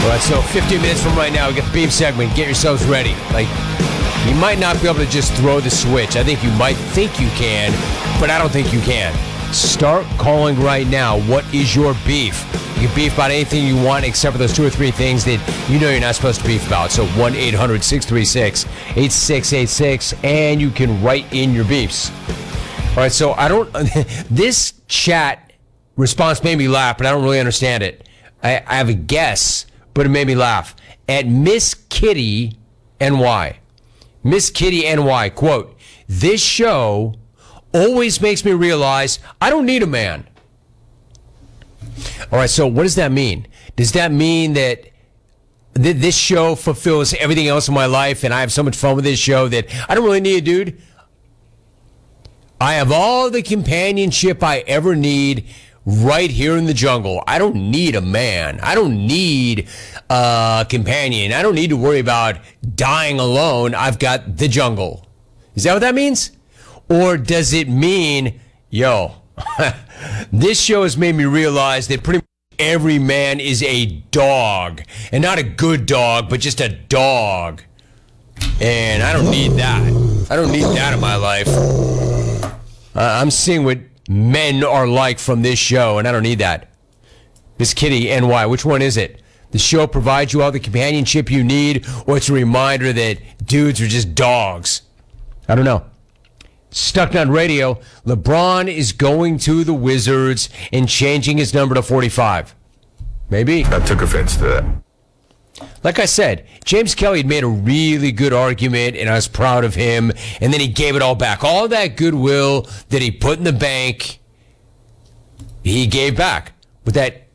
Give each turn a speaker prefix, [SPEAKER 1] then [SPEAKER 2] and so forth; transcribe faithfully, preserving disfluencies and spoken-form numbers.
[SPEAKER 1] All right, so fifteen minutes from right now, we get the beef segment. Get yourselves ready. Like, you might not be able to just throw the switch. I think you might think you can, but I don't think you can. Start calling right now. What is your beef? You can beef about anything you want except for those two or three things that you know you're not supposed to beef about. So one eight hundred six three six eight six eight six, and you can write in your beefs. All right, so I don't... This chat response made me laugh, but I don't really understand it. I, I have a guess, but it made me laugh. At Miss Kitty N Y. Miss Kitty N Y, quote, "This show always makes me realize I don't need a man." All right, so what does that mean? Does that mean that th- this show fulfills everything else in my life and I have so much fun with this show that I don't really need a dude? I have all the companionship I ever need right here in the jungle. I don't need a man. I don't need a companion. I don't need to worry about dying alone. I've got the jungle. Is that what that means? Or does it mean, yo, this show has made me realize that pretty much every man is a dog. And not a good dog, but just a dog. And I don't need that. I don't need that in my life. Uh, I'm seeing what men are like from this show, and I don't need that. Miss Kitty N Y, which one is it? The show provides you all the companionship you need, or it's a reminder that dudes are just dogs? I don't know. Stuck on Radio, LeBron is going to the Wizards and changing his number to forty-five. Maybe.
[SPEAKER 2] I took offense to that.
[SPEAKER 1] Like I said, James Kelly had made a really good argument, and I was proud of him, and then he gave it all back. All that goodwill that he put in the bank, he gave back with that